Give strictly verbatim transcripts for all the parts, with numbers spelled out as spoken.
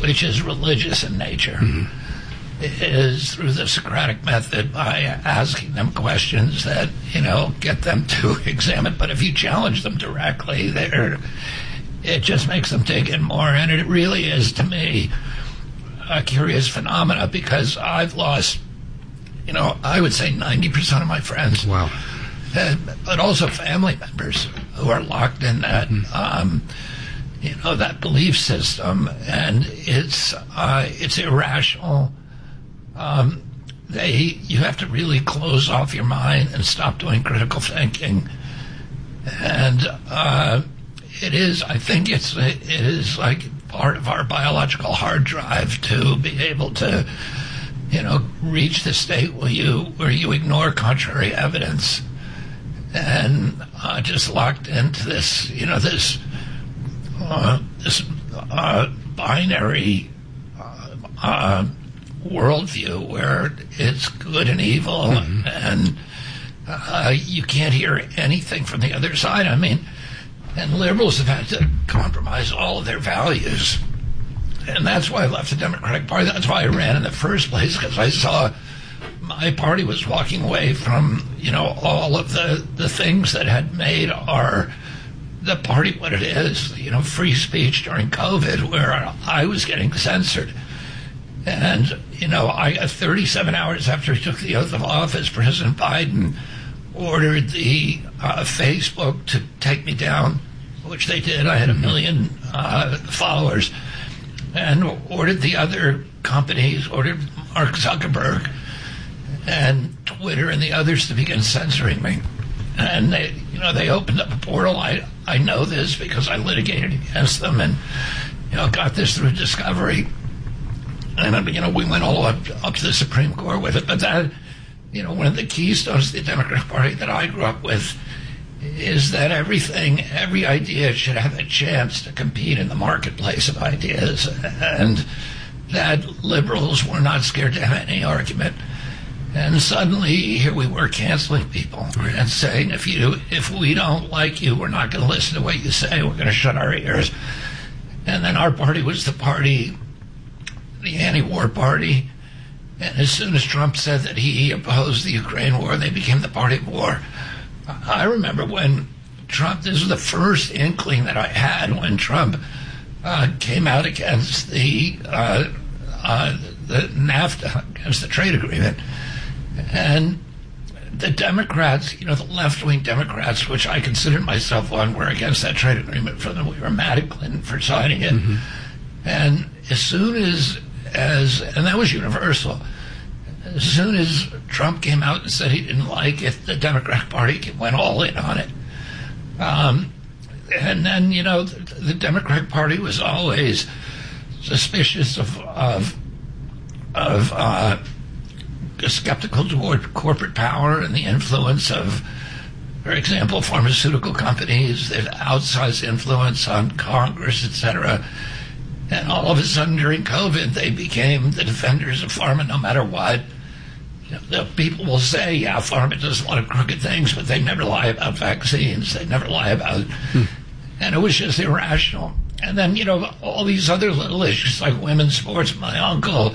which is religious in nature, mm-hmm. is through the Socratic method by asking them questions that, you know, get them to examine. But if you challenge them directly, they're, it just makes them dig in more. And it really is, to me, a curious phenomena, because I've lost, you know, I would say ninety percent of my friends. Wow. Uh, but also family members who are locked in that, mm-hmm. um, you know, that belief system. And it's, uh, it's irrational. Um, they, you have to really close off your mind and stop doing critical thinking. And uh, it is, I think it's, it is like part of our biological hard drive to be able to, you know, reach the state where you, where you ignore contrary evidence and uh, just locked into this, you know, this, uh, this uh, binary uh, uh, worldview where it's good and evil, mm-hmm. and uh, you can't hear anything from the other side. I mean, and liberals have had to compromise all of their values. And that's why I left the Democratic Party. That's why I ran in the first place, because I saw my party was walking away from, you know, all of the, the things that had made our the party what it is, you know, free speech during COVID, where I was getting censored. And, you know, I thirty-seven hours after he took the oath of office, President Biden ordered the uh, Facebook to take me down, which they did. I had a million uh, followers. And ordered the other companies, ordered Mark Zuckerberg and Twitter and the others to begin censoring me. And they, you know, they opened up a portal. I, I know this because I litigated against them and, you know, got this through discovery. And, you know, we went all up, up to the Supreme Court with it. But that, you know, one of the keystones of the Democratic Party that I grew up with is that everything, every idea should have a chance to compete in the marketplace of ideas, and that liberals were not scared to have any argument. And suddenly, here we were canceling people and saying, if you, if we don't like you, we're not going to listen to what you say, we're going to shut our ears. And then our party was the party, the anti-war party. And as soon as Trump said that he opposed the Ukraine war, they became the party of war. I remember when Trump, this was the first inkling that I had when Trump uh, came out against the, uh, uh, the NAFTA, against the trade agreement. And the Democrats, you know, the left-wing Democrats, which I considered myself one, were against that trade agreement from them. We were mad at Clinton for signing it. Mm-hmm. And as soon as, as, and that was universal, as soon as Trump came out and said he didn't like it, the Democratic Party went all in on it. Um, and then, you know, the, the Democratic Party was always suspicious of of, of uh, skeptical toward corporate power and the influence of, for example, pharmaceutical companies, their outsized influence on Congress, et cetera. And all of a sudden during COVID, they became the defenders of pharma no matter what. You know, the people will say, yeah, pharma does a lot of crooked things, but they never lie about vaccines. They never lie about... Hmm. And it was just irrational. And then, you know, all these other little issues like women's sports. My uncle,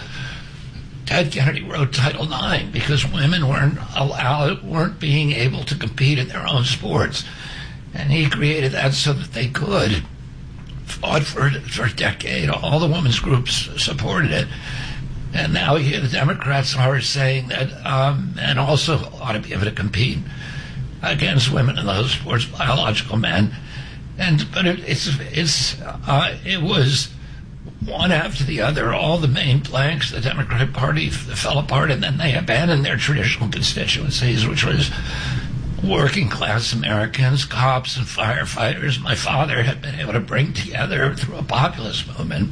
Ted Kennedy, wrote Title nine because women weren't allowed, weren't being able to compete in their own sports. And he created that so that they could. Fought for, for a decade. All the women's groups supported it. And now here the Democrats are saying that um, men also ought to be able to compete against women in those sports, biological men. And but it, it's it's uh, it was one after the other. All the main planks of the Democratic Party f- fell apart, and then they abandoned their traditional constituencies, which was working class Americans, cops and firefighters. My father had been able to bring together through a populist movement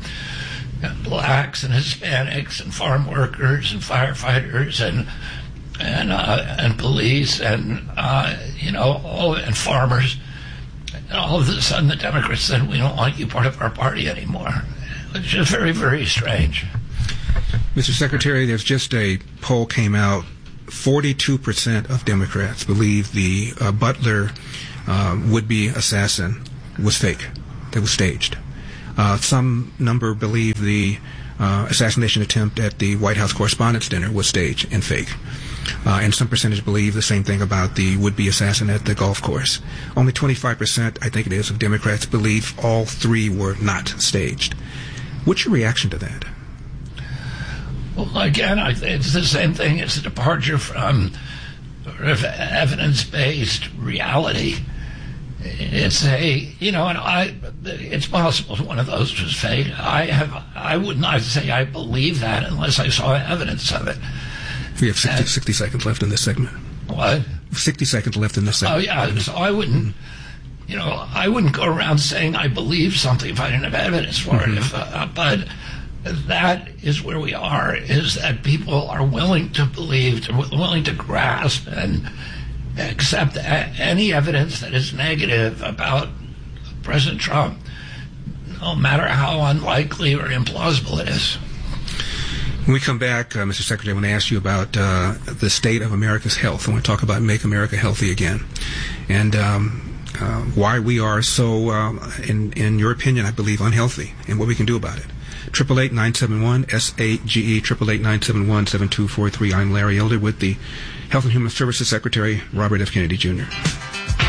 blacks and Hispanics and farm workers and firefighters and and uh, and police and uh, you know all and farmers. And all of a sudden, the Democrats said, "We don't want you part of our party anymore." It's just very, very strange. Mister Secretary, there's just a poll came out. forty-two percent of Democrats believe the uh, Butler uh, would-be assassin was fake. That was staged. Uh, some number believe the uh, assassination attempt at the White House Correspondents' Dinner was staged and fake. Uh, and some percentage believe the same thing about the would-be assassin at the golf course. Only twenty-five percent, I think it is, of Democrats believe all three were not staged. What's your reaction to that? Well, again, I think it's the same thing. It's a departure from sort of evidence-based reality. It's a, you know, and I, it's possible one of those was fake. I have, I would not say I believe that unless I saw evidence of it. We have sixty, sixty seconds left in this segment. What? sixty seconds left in this segment. Oh, yeah. So I wouldn't, you know, I wouldn't go around saying I believe something if I didn't have evidence for mm-hmm. it. If, uh, but that is where we are, is that people are willing to believe, willing to grasp and accept any evidence that is negative about President Trump, no matter how unlikely or implausible it is. When we come back, uh, Mister Secretary, I want to ask you about uh, the state of America's health. I want to talk about Make America Healthy Again, and um, uh, why we are so, uh, in in your opinion, I believe, unhealthy, and what we can do about it. Triple eight nine seven one S A G E triple eight nine seven one seven two four three. I'm Larry Elder with the Health and Human Services Secretary Robert F. Kennedy Junior